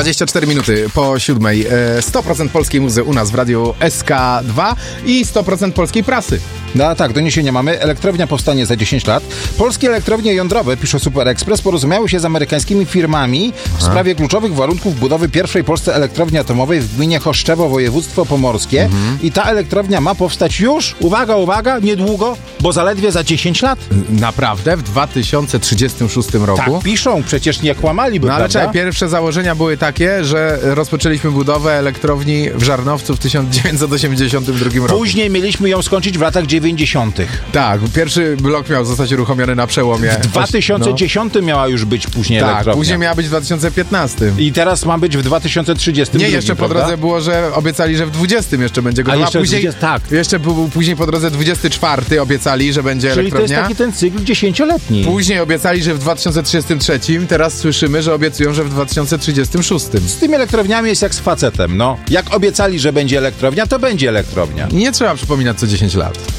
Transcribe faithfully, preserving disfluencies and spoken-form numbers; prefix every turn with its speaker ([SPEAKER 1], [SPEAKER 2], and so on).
[SPEAKER 1] dwadzieścia cztery minuty po siódmej. sto procent polskiej muzy u nas w radiu S K dwa i sto procent polskiej prasy.
[SPEAKER 2] No tak, doniesienia mamy. Elektrownia powstanie za dziesięć lat. Polskie elektrownie jądrowe, pisze Super Express, porozumiały się z amerykańskimi firmami w sprawie kluczowych warunków budowy pierwszej w Polsce elektrowni atomowej w gminie Choszczewo, województwo pomorskie. Mhm. I ta elektrownia ma powstać już, uwaga, uwaga, niedługo, bo zaledwie za dziesięć lat.
[SPEAKER 1] Naprawdę? W dwa tysiące trzydziestym szóstym roku?
[SPEAKER 2] Tak piszą, przecież nie kłamaliby,
[SPEAKER 1] No ale
[SPEAKER 2] prawda?
[SPEAKER 1] czekaj, pierwsze założenia były takie, że rozpoczęliśmy budowę elektrowni w Żarnowcu w tysiąc dziewięćset osiemdziesiątym drugim roku.
[SPEAKER 2] Później mieliśmy ją skończyć w latach dziewięćdziesiątych.
[SPEAKER 1] Tak, pierwszy blok miał zostać uruchomiony na przełomie.
[SPEAKER 2] W dwa tysiące dziesiątym no. miała już być później
[SPEAKER 1] tak,
[SPEAKER 2] elektrownia.
[SPEAKER 1] później miała być w dwa tysiące piętnastym.
[SPEAKER 2] I teraz ma być w dwa tysiące trzydziestym.
[SPEAKER 1] Nie, jeszcze po drodze było, że obiecali, że w dwudziestym jeszcze będzie gotowa.
[SPEAKER 2] A jeszcze
[SPEAKER 1] później,
[SPEAKER 2] dwudziestym, tak.
[SPEAKER 1] Jeszcze był później po drodze dwudziesty czwarty obiecali, że będzie
[SPEAKER 2] Czyli
[SPEAKER 1] elektrownia.
[SPEAKER 2] to jest taki ten cykl dziesięcioletni.
[SPEAKER 1] Później obiecali, że w dwa tysiące trzydziestym trzecim, teraz słyszymy, że obiecują, że w dwa tysiące trzydziestym szóstym.
[SPEAKER 2] Z tymi elektrowniami jest jak z facetem, no. Jak obiecali, że będzie elektrownia, to będzie elektrownia.
[SPEAKER 1] Nie trzeba przypominać co dziesięć lat.